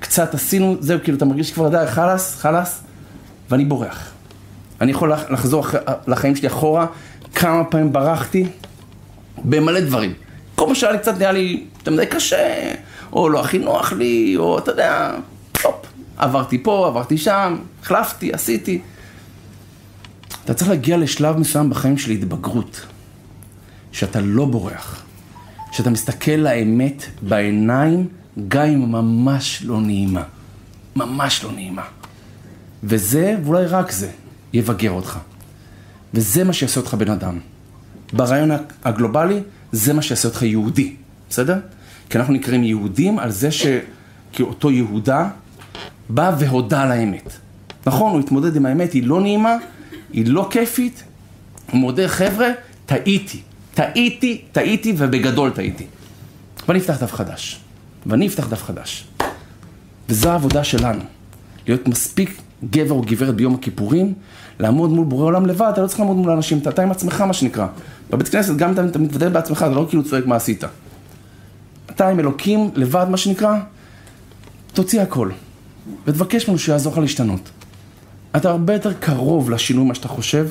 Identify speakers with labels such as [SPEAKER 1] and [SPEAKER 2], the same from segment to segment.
[SPEAKER 1] קצת עשינו, זהו, כאילו, אתה מרגיש כבר די, חלס, ואני בורח. אני יכול לחזור לחיים שלי אחורה, כמה פעמים ברחתי, במלא דברים. כל מה שהיה לי קצת נהיה לי, אתה מדי קשה, או לא הכי נוח לי, או אתה יודע, טופ, עברתי פה, עברתי שם, החלפתי, עשיתי. אתה צריך להגיע לשלב מסוים בחיים של התבגרות, שאתה לא בורח, שאתה מסתכל לאמת בעיניים, גם אם ממש לא נעימה. ממש לא נעימה. וזה, ואולי רק זה, יבגר אותך. וזה מה שיעשה אותך בן אדם. ברעיון הגלובלי, זה מה שיעשה אותך יהודי. בסדר? כי אנחנו נקראים יהודים על זה שאותו יהודה בא והודע על האמת. נכון, הוא התמודד עם האמת, היא לא נעימה, היא לא כיפית, הוא מודה, חבר'ה, טעיתי ובגדול טעיתי. ואני אפתח דף חדש. וזו העבודה שלנו. להיות מספיק גבר או גברת ביום הכיפורים, לעמוד מול בורא עולם לבד, אתה לא צריך לעמוד מול אנשים, אתה עם עצמך מה שנקרא. בבית כנסת גם אתה מתוודא בעצמך, אתה לא כאילו צועק מה עשית. אתה עם אלוקים לבד מה שנקרא, תוציא הכל. ותבקש ממנו שיעזור לך להשתנות. אתה הרבה יותר קרוב לשינוי מה שאתה חושב.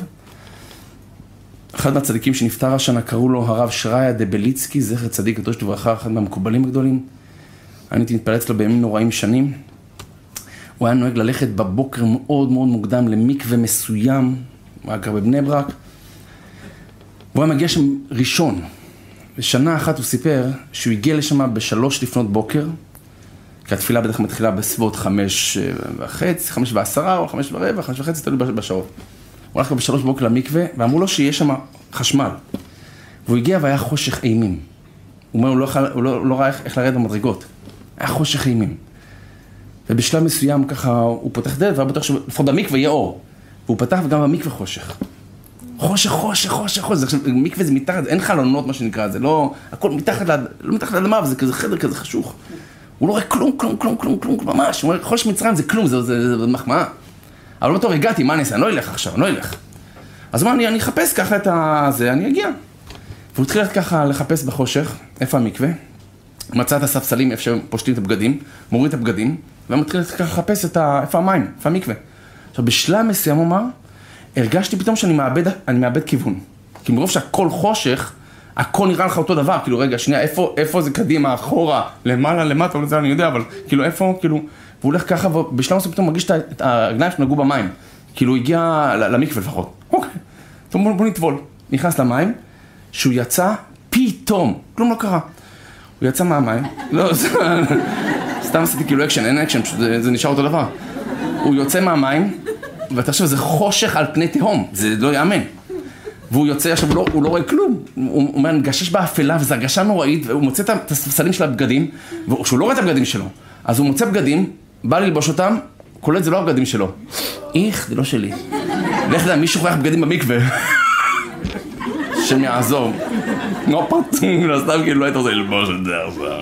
[SPEAKER 1] אחד מהצדיקים שנפטר השנה קראו לו הרב שריה דבליצקי, זכר צדיק קדוש לברכה, אחד מהמקובלים הגדולים. אני הייתי מתפלל אצלו בימים נוראים שנים. הוא היה נוהג ללכת בבוקר מאוד מאוד מוקדם למקווה מסוים, הוא היה גר בבני ברק. והוא היה מגיע שם ראשון. בשנה אחת הוא סיפר שהוא הגיע לשם ב3 לפנות בוקר, כי התפילה בדרך מתחילה בסביבות 5:30, 5:10 או 5:15, 5:30, תלוי בשעות. הוא הלך ב3 בוקר למקווה, ואמרו לו שיש שם חשמל. והוא הגיע והיה חושך אימים. הוא אומר, הוא לא ראה איך לרדת במדרגות. היה חושך אימים. ובשלב מסוים ככה הוא פותח דלת, והיה בטוח שלפחות במקווה יהיה אור. והוא פתח וגם במקווה חושך. חושך. מקווה זה מתחת, אין חלונות מה שנקרא, זה לא, הכל מתחת לאדמה, וזה כזה חדר כזה חשוך. הוא לא רואה כלום, ממש. הוא אומר, חושך מצרים זה כלום, זה מחמאה. אבל בתור הגעתי, מה אני אעשה? אני לא אלך עכשיו, אני לא אלך. אז הוא אומר, אני אחפש ככה את זה, אני אגיע. והוא התחיל ככה לחפש בחושך, איפה המקווה? מצא את הספסלים, איפה שהם פושטים את הבגדים, מוריד את הבגדים, ומתחיל ככה לחפש איפה המים, איפה המקווה. עכשיו, בשלב מסוים הוא אמר, הרגשתי פתאום שאני מאבד כיוון. כי מרוב שהכל חושך, הכל נראה לך אותו דבר, כאילו רגע, שנייה, איפה זה קדימה, אחורה, למעלה, למטה, לא זה אני יודע, אבל כאילו איפה, כאילו, והוא הולך ככה, ובשלב מסוים פתאום מרגיש את הרגליים שנגעו במים. כאילו הוא הגיע למקווה לפחות. אוקיי, טוב, בוא נטבול. נכנס למים, שהוא יצא פתאום, כלום לא קרה. הוא יצא מהמים, לא, סתם עשיתי כאילו אקשן, אין אקשן, פשוט זה נשאר אותו דבר. הוא יוצא מהמים, ואתה חושב, זה חושך על פני תהום, זה לא יאמן. והוא יוצא, עכשיו הוא לא רואה כלום, הוא מנגשש באפלה, וזו הרגשה נוראית, והוא מוצא את הספסלים של הבגדים, שהוא לא רואה את הבגדים שלו. אז הוא מוצא בגדים, בא ללבוש אותם, קולט זה לא הבגדים שלו. איך, זה לא שלי. לך לה, מישהו חייך בגדים במקווה. שאני אעזור. לא פתאום, לא סתם כאילו לא היית רוצה ללבוש את זה עכשיו.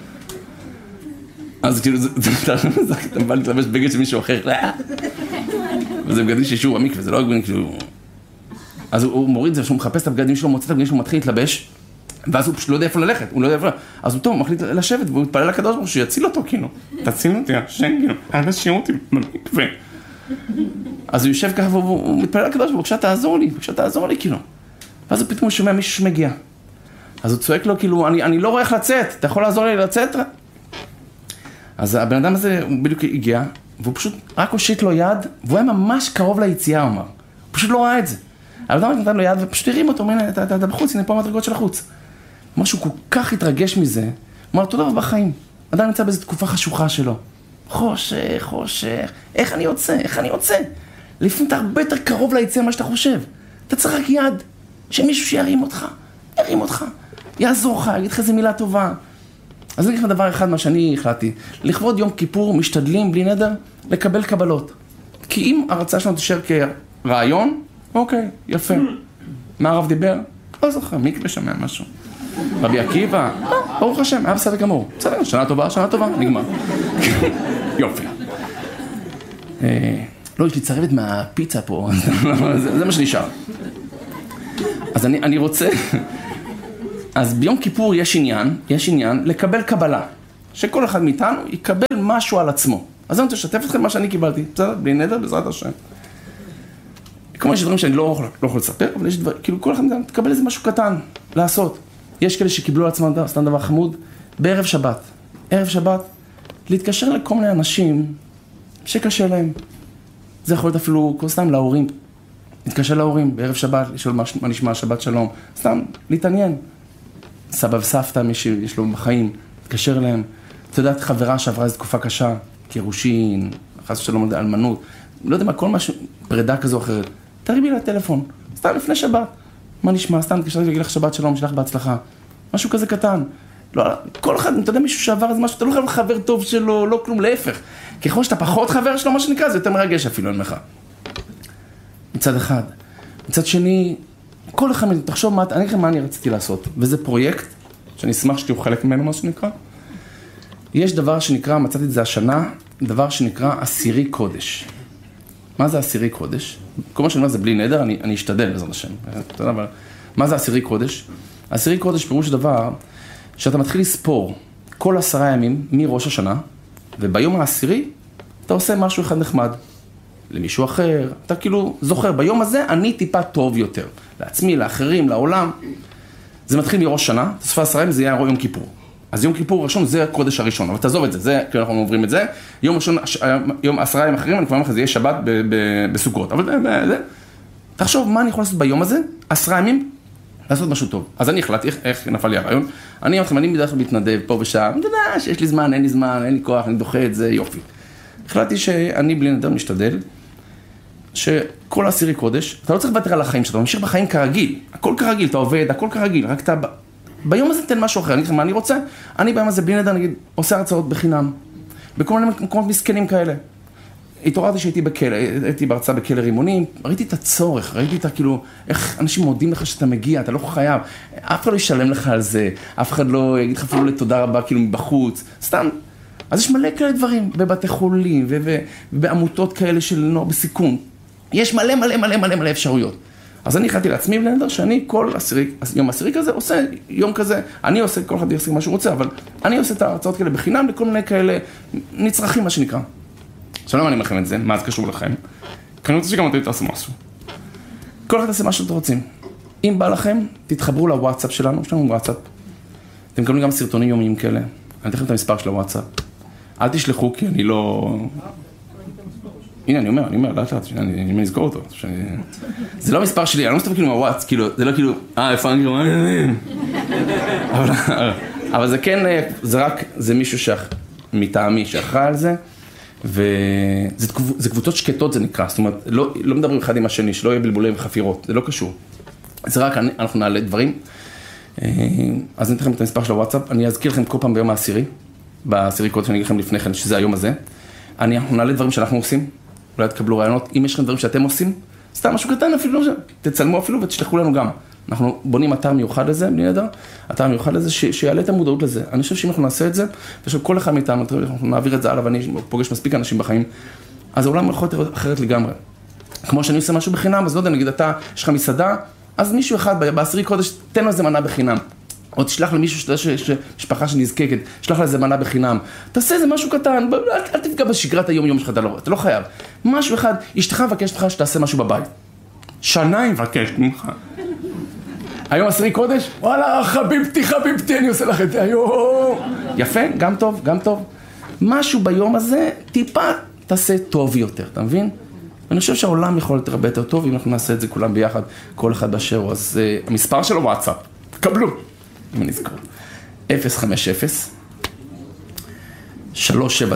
[SPEAKER 1] אז כאילו, אתה בא להתלבש בגד של מישהו אחר. וזה בגדים שישור במקווה, זה לא בגדים כאילו... אז הוא מוריד את זה, שהוא מחפש את הבגדים שלו, מוצא את הבגדים שלו, מתחיל להתלבש, ואז הוא פשוט לא יודע איפה ללכת, הוא לא יודע איפה... אז הוא טוב, מחליט לשבת, והוא מתפלל לקדוש ברוך הוא שיציל אותו, כאילו. תציל אותי, השם, כאילו, אל תשאיר אותי במקווה. אז הוא יושב ככה, והוא מתפלל לקדוש ברוך הוא, בבקשה תעזור לי, כאילו. ואז הוא פתאום שומע מישהו שמגיע. אז הוא צועק לו, כאילו, אני לא רואה איך לצאת, אתה יכול לעזור לי לצאת? אז הבן אדם הזה, הוא בדיוק הגיע, והוא פשוט רק הושיט לו יד, והוא היה ממש קרוב ליציאה, הוא אמר. הוא פשוט לא ראה את זה. הבן אדם נתן לו יד, ופשוט הרים אותו, הנה, אתה בחוץ, הנה פה המדרגות של החוץ. משהו כל כך התרגש מזה, הוא אמר, תודה רבה בחיים. אדם נמצא באיזו תקופה חשוכה שלו. חושך, איך אני יוצא? לפעמים אתה הרבה יותר קרוב ליציאה מה שאתה חושב. אתה צריך רק יד, שמישהו שירים אותך, יעזור לך, יגיד לך איזה מילה טובה. אז אני אגיד לך דבר אחד מה שאני החלטתי, לכבוד יום כיפור משתדלים בלי נדר לקבל קבלות. כי אם הרצאה שלנו תשאר כרעיון, אוקיי, יפה. מה הרב דיבר? לא זוכר, מקווה שמע משהו. רבי עקיבא, ברוך השם, היה בסדר גמור. בסדר, שנה טובה, נגמר. יופי. לא, יש לי צרבת מהפיצה פה, זה מה שנשאר. אז אני רוצה... אז ביום כיפור יש עניין לקבל קבלה. שכל אחד מאיתנו יקבל משהו על עצמו. אז אני רוצה לשתף אתכם מה שאני קיבלתי, בסדר? בלי נדר, בעזרת השם. כמו יש דברים שאני לא יכול לספר, אבל יש דברים, כאילו כל אחד תקבל איזה משהו קטן לעשות. יש כאלה שקיבלו על עצמם סתם דבר חמוד, בערב שבת, להתקשר לכל מיני אנשים שקשה להם. זה יכול להיות אפילו סתם להורים. להתקשר להורים בערב שבת, לשאול מה נשמע שבת שלום. סתם, להתעניין. סבא וסבתא, מי שיש לו בחיים, להתקשר אליהם. אתה יודעת, חברה שעברה איזו תקופה קשה, קירושין, חס ושלום, אלמנות, לא יודע מה, כל משהו, פרידה כזו או אחרת. תרימי לה טלפון, סתם לפני שבת. מה נשמע? סתם תקשר להגיד לך שבת שלום, שלך בהצלחה. משהו כזה קטן. לא, כל אחד, אתה יודע, מישהו שעבר איזה משהו, אתה לא חייב חבר טוב שלו, לא כלום, להפך. ככל שאתה פחות חבר שלו, מה שנקרא, זה יותר מרגש אפילו, אני לך. מצד אחד. מצד שני, כל אחד, תחשוב אני אגיד לכם מה אני רציתי לעשות, וזה פרויקט, שאני אשמח שתהיו חלק ממנו, מה שנקרא. יש דבר שנקרא, מצאתי את זה השנה, דבר שנקרא עשירי קודש. מה זה עשירי קודש? כל מה שאני אומר זה בלי נדר, אני אשתדל בעזרת השם. אתה יודע, אבל מה זה עשירי קודש? עשירי קודש פירוש דבר שאתה מתחיל לספור כל 10 ימים מראש השנה, וביום העשירי אתה עושה משהו אחד נחמד. למישהו אחר, אתה כאילו זוכר, ביום הזה אני טיפה טוב יותר. לעצמי, לאחרים, לעולם. זה מתחיל מראש שנה, תוספה 10 ימים זה יהיה יום כיפור. אז יום כיפור ראשון זה הקודש הראשון, אבל תעזוב את זה, זה כאילו אנחנו עוברים את זה. יום ראשון, יום 10 ימים אחרים, אני כבר אומר לך, זה יהיה שבת בסוכות. אבל זה, תחשוב מה אני יכול לעשות ביום הזה, 10 ימים, לעשות משהו טוב. אז אני החלטתי, איך נפל לי הרעיון? אני בדרך כלל מתנדב פה ושם, אתה יודע שיש לי זמן, אין לי זמן, אין לי כוח, אני דוחה את זה, יופי. החלטתי שאני בלי נדר משתדל, שכל עשירי קודש, אתה לא צריך לוותר על החיים שאתה ממשיך בחיים כרגיל, הכל כרגיל, אתה עובד, הכל כרגיל, רק אתה ביום הזה תן משהו אחר, אני אגיד לך מה אני רוצה, אני ביום הזה בלי נדר, נגיד, עושה הרצאות בחינם, בכל מיני מקומות מסכנים כאלה. התעוררתי שהייתי בכלא, הייתי בהרצאה בכלא רימונים, ראיתי את הצורך, ראיתי את כאילו, איך אנשים מודים לך שאתה מגיע, אתה לא חייב, אף אחד לא ישלם לך על זה, אף אחד לא יגיד לך אפילו לתודה רבה כאילו מבחוץ, סתם. אז יש מלא כאלה דברים, בבתי חולים ובעמותות כאלה של נוער בסיכון. יש מלא אפשרויות. אז אני החלטתי לעצמי בלי נדר שאני כל יום עשירי כזה עושה יום כזה, אני עושה, כל אחד יעשה מה שהוא רוצה, אבל אני עושה את ההרצאות כאלה בחינם לכל מיני כאלה נצרכים, מה שנקרא. עכשיו למה אני אומר לכם את זה? מה זה קשור לכם? כי אני רוצה שגם אתם תעשו משהו. כל אחד תעשה מה שאתם רוצים. אם בא לכם, תתחברו לוואטסאפ שלנו, יש לנו וואטסאפ. אתם מקבלים גם סרטונים יומיים כאלה. אני אתן לכם את המספר של הוואטסאפ. אל תשלחו כי אני לא... הנה, אני אומר, לאט, אני אזכור אותו. זה לא המספר שלי, אני לא מסתכל כאילו מהוואטס, זה לא כאילו, איפה אני לא... אבל זה כן, זה מישהו מטעמי שאחראי על זה, וזה קבוצות שקטות זה נקרא, זאת אומרת, לא מדברים אחד עם השני, שלא יהיה בלבולי וחפירות, זה לא קשור. זה רק, אנחנו נעלה דברים. אז אני אתן לכם את המספר של הוואטסאפ, אני אזכיר לכם כל פעם ביום העשירי, בעשירי קודש, אני אגיד לכם לפני כן, שזה היום הזה. אנחנו נעלה דברים שאנחנו עושים, אולי תקבלו רעיונות, אם יש לכם דברים שאתם עושים, סתם משהו קטן אפילו, תצלמו אפילו ותשלחו לנו גם. אנחנו בונים אתר מיוחד לזה, בלי נדר, אתר מיוחד לזה שיעלה את המודעות לזה. אני חושב שאם אנחנו נעשה את זה, ושכל אחד מאיתנו, אנחנו נעביר את זה הלאה, ואני פוגש מספיק אנשים בחיים, אז העולם יכול להיות אחרת לגמרי. כמו שאני עושה משהו בחינם, אז לא יודע, נגיד אתה, יש לך מסעדה, אז מישהו אחד בעשירי קודש, תן לו איזה מנה בחינם. או תשלח למישהו שאתה יודע שמשפחה שנזקקת, תשלח לה איזה מנה בחינם. תעשה איזה משהו קטן, אל תפגע בשגרת היום שלך, אתה לא חייב. משהו אחד, אשתך מבקשת לך שתעשה משהו בבית. שנה היא מבקשת ממך. היום עשירי קודש? וואלה, חביבתי, אני עושה לך את זה היום. יפה, גם טוב. משהו ביום הזה, טיפה תעשה טוב יותר, אתה מבין? ואני חושב שהעולם יכול להיות הרבה יותר טוב, אם אנחנו נעשה את זה כולם ביחד, כל אחד באשר. אז המספר שלו וואטסאפ, תקבלו. אם אני אזכור. 050-379.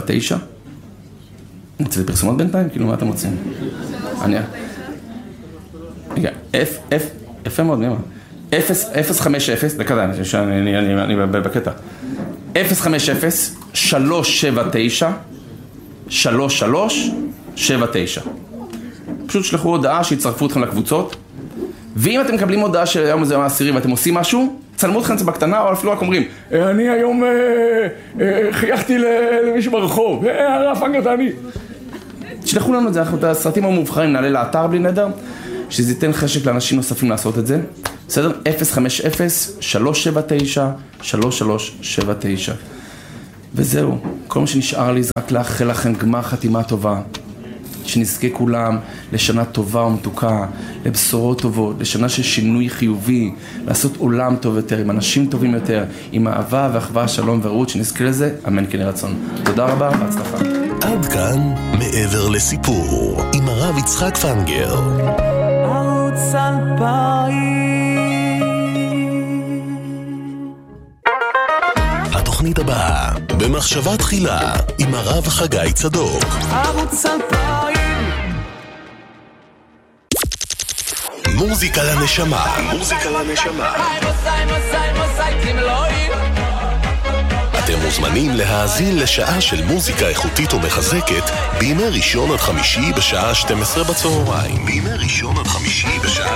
[SPEAKER 1] זה פרסומות בינתיים? כאילו, מה אתם רוצים? רגע, יפה מאוד, ממה? 050, דקה, אני בקטע. 050-379-3379. פשוט שלחו הודעה שיצרפו אתכם לקבוצות, ואם אתם מקבלים הודעה שהיום זה יום העשירי ואתם עושים משהו, צלמו אתכם את זה בקטנה, או אפילו רק אומרים, אני היום חייכתי למישהו ברחוב, הרף אנגרתני. תשלחו לנו את זה, אנחנו את הסרטים המובחרים נעלה לאתר בלי נדר, שזה ייתן חשק לאנשים נוספים לעשות את זה. בסדר? 050-379-3379. וזהו, כל מה שנשאר לי זה רק לאחל לכם גמר חתימה טובה. שנזכה כולם לשנה טובה ומתוקה, לבשורות טובות, לשנה של שינוי חיובי, לעשות עולם טוב יותר, עם אנשים טובים יותר, עם אהבה ואחווה, שלום ורעות, שנזכה לזה, אמן כן יהי רצון. תודה רבה, בהצלחה.
[SPEAKER 2] עד כאן מעבר לסיפור, עם הרב יצחק פנגר.
[SPEAKER 3] ערוץ 2000.
[SPEAKER 2] התוכנית הבאה, במחשבה תחילה, עם הרב חגי צדוק.
[SPEAKER 3] ערוץ 2000.
[SPEAKER 2] מוזיקה לנשמה. מוזיקה לנשמה. אתם מוזמנים להאזין לשעה של מוזיקה איכותית ומחזקת בימי ראשון עד חמישי בשעה 12 בצהריים. בימי ראשון עד חמישי בשעה